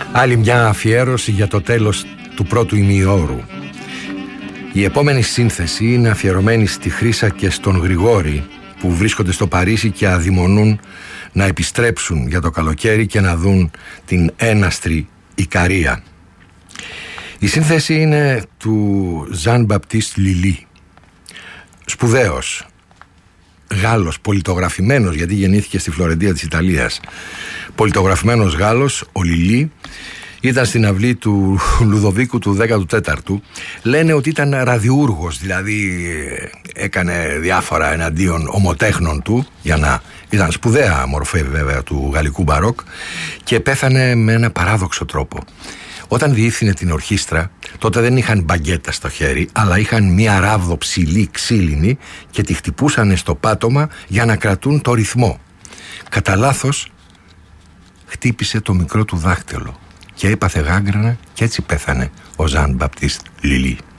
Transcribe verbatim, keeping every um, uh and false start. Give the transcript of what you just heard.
Άλλη μια αφιέρωση για το τέλος του πρώτου ημιώρου. Η επόμενη σύνθεση είναι αφιερωμένη στη Χρύσα και στον Γρηγόρη, που βρίσκονται στο Παρίσι και αδειμονούν να επιστρέψουν για το καλοκαίρι και να δουν την έναστρη Ικαρία. Η σύνθεση είναι του Ζαν Μπαπτίστ Λιλί, σπουδαίος Γάλλος, πολιτογραφημένος, γιατί γεννήθηκε στη Φλωρεντία της Ιταλίας. Πολιτογραφημένος Γάλλος, ο Λιλί, ήταν στην αυλή του Λουδοβίκου του δέκατου τέταρτου. Λένε ότι ήταν ραδιούργος, δηλαδή έκανε διάφορα εναντίον ομοτέχνων του, για να ήταν σπουδαία μορφή βέβαια του γαλλικού μπαρόκ, και πέθανε με ένα παράδοξο τρόπο. Όταν διεύθυνε την ορχήστρα, τότε δεν είχαν μπαγκέτα στο χέρι, αλλά είχαν μία ράβδο ψηλή ξύλινη και τη χτυπούσαν στο πάτωμα για να κρατούν το ρυθμό. Κατά λάθος χτύπησε το μικρό του δάχτυλο και έπαθε γάγκρανα και έτσι πέθανε ο Ζαν Μπαπτίστ Λιλί.